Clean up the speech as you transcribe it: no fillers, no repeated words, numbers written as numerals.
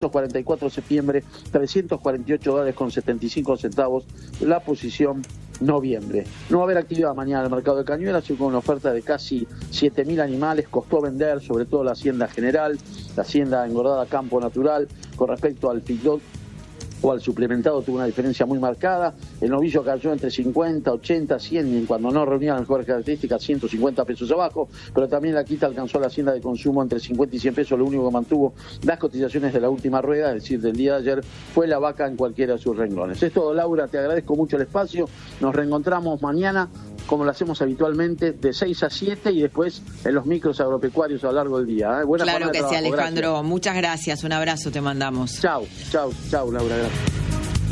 $244 septiembre, $348.75 la posición noviembre. No va a haber actividad mañana en el mercado de Cañuelas, sino con una oferta de casi 7.000 animales. Costó vender, sobre todo la hacienda general, la hacienda engordada Campo Natural, con respecto al feedlot o al suplementado tuvo una diferencia muy marcada. El novillo cayó entre 50, 80, 100 y cuando no reunía las mejores características 150 pesos abajo, pero también la quita alcanzó la hacienda de consumo entre 50 y 100 pesos. Lo único que mantuvo las cotizaciones de la última rueda, es decir, del día de ayer, fue la vaca en cualquiera de sus renglones. Es todo, Laura, te agradezco mucho el espacio. Nos reencontramos mañana, como lo hacemos habitualmente, de 6 a 7 y después en los micros agropecuarios a lo largo del día. Buena claro que sí, Alejandro. Gracias. Muchas gracias. Un abrazo te mandamos. Chau, Laura. Gracias.